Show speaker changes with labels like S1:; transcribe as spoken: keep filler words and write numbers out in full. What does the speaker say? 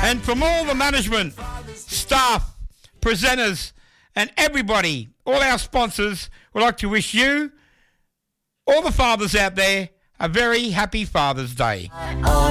S1: And from all the management, staff, presenters, and everybody, all our sponsors, would like to wish you, all the fathers out there, a very happy Father's Day.